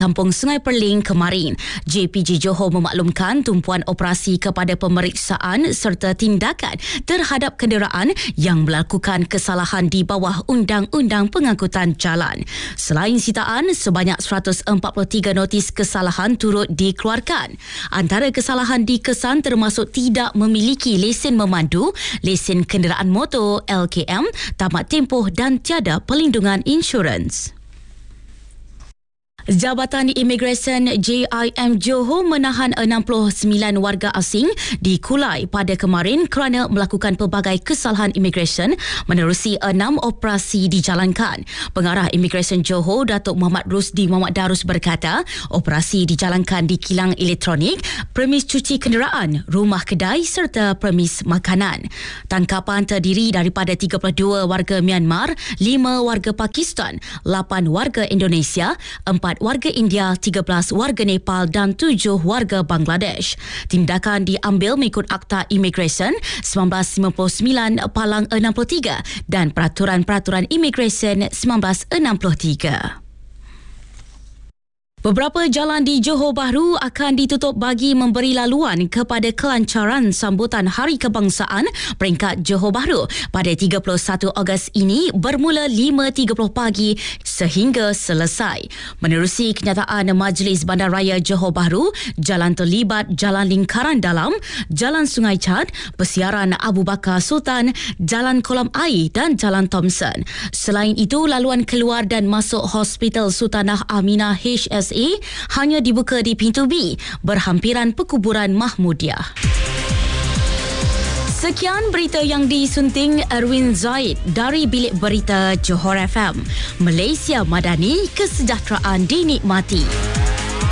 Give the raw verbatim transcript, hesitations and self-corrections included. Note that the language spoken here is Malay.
Kampung Sungai Perling kemarin. J P J Johor memaklumkan tumpuan operasi kepada pemeriksaan serta tindakan terhadap kenderaan yang melakukan kesalahan di bawah Undang-Undang Pengangkutan Jalan. Selain sitaan, sebanyak seratus empat puluh tiga notis kesalahan turut dikeluarkan. Antara kesalahan dikesan termasuk tidak memiliki lesen memandu, lesen kenderaan motor L K M, tamat tempoh dan tiada pelindungan insurans. Jabatan Imigresen J I M Johor menahan enam puluh sembilan warga asing di Kulai pada kemarin kerana melakukan pelbagai kesalahan imigresen menerusi enam operasi dijalankan. Pengarah Imigresen Johor, Datuk Muhammad Rusdi Muhammad Darus berkata, operasi dijalankan di kilang elektronik, premis cuci kenderaan, rumah kedai serta premis makanan. Tangkapan terdiri daripada tiga puluh dua warga Myanmar, lima warga Pakistan, lapan warga Indonesia, empat warga India, tiga belas warga Nepal dan tujuh warga Bangladesh. Tindakan diambil mengikut Akta Imigresen seribu sembilan ratus lima puluh sembilan Palang enam puluh tiga dan Peraturan-Peraturan Imigresen seribu sembilan ratus enam puluh tiga. Beberapa jalan di Johor Bahru akan ditutup bagi memberi laluan kepada kelancaran sambutan Hari Kebangsaan peringkat Johor Bahru pada tiga puluh satu Ogos ini bermula lima tiga puluh pagi sehingga selesai. Menerusi kenyataan Majlis Bandaraya Johor Bahru, jalan terlibat Jalan Lingkaran Dalam, Jalan Sungai Chad, Persiaran Abu Bakar Sultan, Jalan Kolam Air dan Jalan Thompson. Selain itu, laluan keluar dan masuk Hospital Sultanah Aminah H S A hanya dibuka di pintu B berhampiran perkuburan Mahmudiah. Sekian berita yang disunting Erwin Zaid dari Bilik Berita Johor F M. Malaysia Madani, kesejahteraan dinikmati.